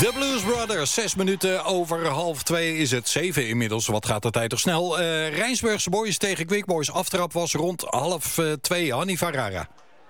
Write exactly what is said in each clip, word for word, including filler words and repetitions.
De Blues Brothers, zes minuten over half twee is het. Zeven inmiddels, wat gaat de tijd toch snel. Uh, Rijnsburgse Boys tegen Quick Boys. Aftrap was rond half uh, twee. Hanni Farara.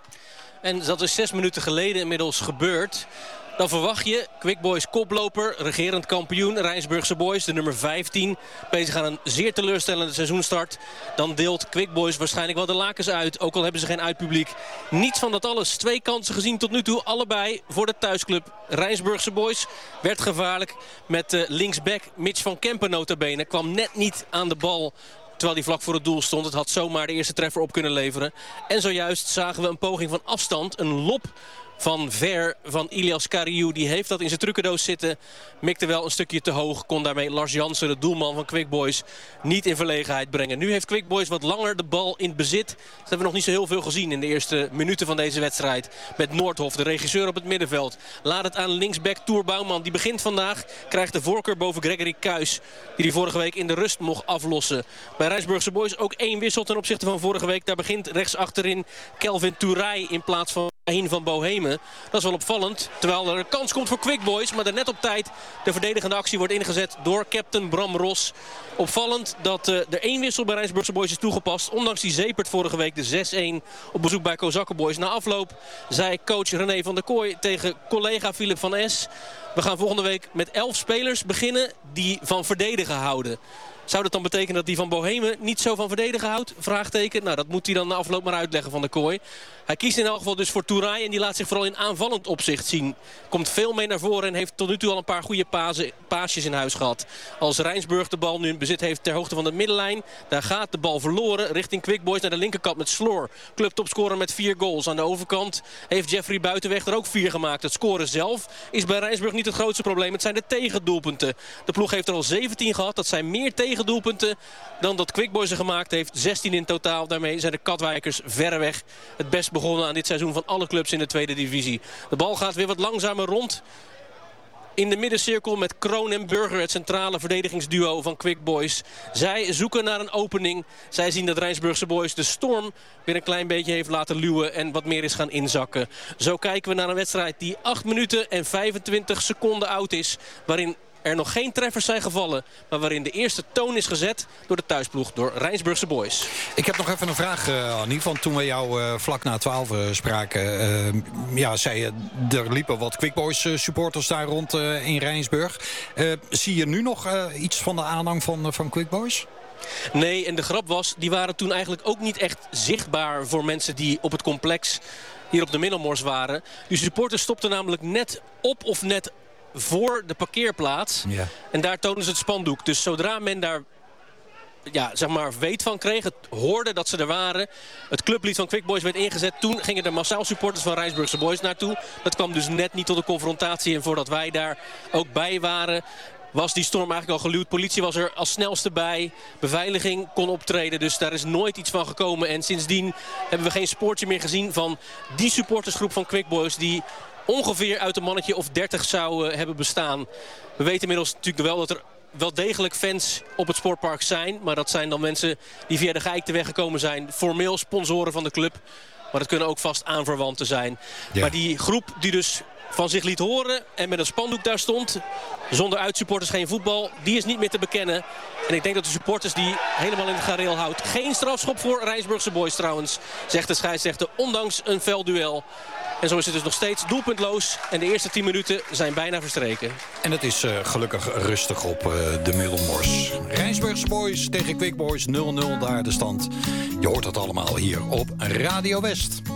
En dat is zes minuten geleden inmiddels gebeurd. Dan verwacht je, Quick Boys koploper, regerend kampioen, Rijnsburgse Boys, de nummer vijftien. Bezig aan een zeer teleurstellende seizoenstart. Dan deelt Quick Boys waarschijnlijk wel de lakens uit. Ook al hebben ze geen uitpubliek. Niets van dat alles. Twee kansen gezien tot nu toe. Allebei voor de thuisclub. Rijnsburgse Boys werd gevaarlijk met uh, linksback Mitch van Kempen notabene. Kwam net niet aan de bal terwijl hij vlak voor het doel stond. Het had zomaar de eerste treffer op kunnen leveren. En zojuist zagen we een poging van afstand. Een lop van ver van Ilias Kariou. Die heeft dat in zijn trucendoos zitten. Mikte wel een stukje te hoog. Kon daarmee Lars Jansen, de doelman van Quick Boys, niet in verlegenheid brengen. Nu heeft Quick Boys wat langer de bal in bezit. Dat hebben we nog niet zo heel veel gezien in de eerste minuten van deze wedstrijd. Met Noordhof, de regisseur op het middenveld. Laat het aan linksback Toer Bouwman. Die begint vandaag. Krijgt de voorkeur boven Gregory Kuijs. Die die vorige week in de rust mocht aflossen. Bij Rijnsburgse Boys ook één wissel ten opzichte van vorige week. Daar begint rechts achterin Kelvin Tourij in plaats van Heen van Bohemen. Dat is wel opvallend. Terwijl er een kans komt voor Quick Boys. Maar er net op tijd de verdedigende actie wordt ingezet door captain Bram Ros. Opvallend dat uh, er één wissel bij Rijnsburgse Boys is toegepast. Ondanks die zepert vorige week de zes een op bezoek bij Kozakken Boys. Na afloop zei coach René van der Kooi tegen collega Philip van Es: we gaan volgende week met elf spelers beginnen die van verdedigen houden. Zou dat dan betekenen dat die van Bohemen niet zo van verdedigen houdt? Vraagteken. Nou, dat moet hij dan na afloop maar uitleggen van de Kooi. Hij kiest in elk geval dus voor Touraj en die laat zich vooral in aanvallend opzicht zien. Komt veel mee naar voren en heeft tot nu toe al een paar goede pasen, paasjes in huis gehad. Als Rijnsburg de bal nu in bezit heeft ter hoogte van de middenlijn, daar gaat de bal verloren richting Quick Boys naar de linkerkant met Sloor. Clubtopscorer met vier goals. Aan de overkant heeft Jeffrey Buitenweg er ook vier gemaakt. Het scoren zelf is bij Rijnsburg niet het grootste probleem. Het zijn de tegendoelpunten. De ploeg heeft er al zeventien gehad. Dat zijn meer tegendoelpunten dan dat Quick Boys er gemaakt heeft. zestien in totaal. Daarmee zijn de Katwijkers verreweg het best begonnen aan dit seizoen van alle clubs in de tweede divisie. De bal gaat weer wat langzamer rond in de middencirkel met Kroon en Burger, het centrale verdedigingsduo van Quick Boys. Zij zoeken naar een opening. Zij zien dat Rijnsburgse Boys de storm weer een klein beetje heeft laten luwen en wat meer is gaan inzakken. Zo kijken we naar een wedstrijd die acht minuten en vijfentwintig seconden oud is, waarin er nog geen treffers zijn gevallen, maar waarin de eerste toon is gezet door de thuisploeg, door Rijnsburgse Boys. Ik heb nog even een vraag, uh, Annie. Van toen we jou uh, vlak na twaalf uh, spraken, uh, ja, zei je, er liepen wat Quick Boys uh, supporters daar rond uh, in Rijnsburg. Uh, zie je nu nog uh, iets van de aanhang van, uh, van Quick Boys? Nee, en de grap was, die waren toen eigenlijk ook niet echt zichtbaar voor mensen die op het complex hier op de Middelmors waren. Die supporters stopten namelijk net op of net voor de parkeerplaats. Ja. En daar tonen ze het spandoek. Dus zodra men daar ja, zeg maar weet van kreeg, het hoorde dat ze er waren, het clublied van Quick Boys werd ingezet, toen gingen er massaal supporters van Rijnsburgse Boys naartoe. Dat kwam dus net niet tot een confrontatie. En voordat wij daar ook bij waren, was die storm eigenlijk al geluwd. Politie was er als snelste bij. Beveiliging kon optreden. Dus daar is nooit iets van gekomen. En sindsdien hebben we geen spoortje meer gezien van die supportersgroep van Quick Boys, die ongeveer uit een mannetje of dertig zou uh, hebben bestaan. We weten inmiddels natuurlijk wel dat er wel degelijk fans op het sportpark zijn. Maar dat zijn dan mensen die via de geëikte gekomen zijn. Formeel sponsoren van de club. Maar dat kunnen ook vast aanverwanten zijn. Ja. Maar die groep die dus van zich liet horen en met een spandoek daar stond, zonder uitsupporters geen voetbal, die is niet meer te bekennen. En ik denk dat de supporters die helemaal in het gareel houdt. Geen strafschop voor Rijnsburgse Boys trouwens, zegt de scheidsrechter, ondanks een fel duel. En zo is het dus nog steeds doelpuntloos. En de eerste tien minuten zijn bijna verstreken. En het is uh, gelukkig rustig op uh, de Middelmors. Rijnsburgse Boys tegen Quick Boys nul nul daar de stand. Je hoort het allemaal hier op Radio West.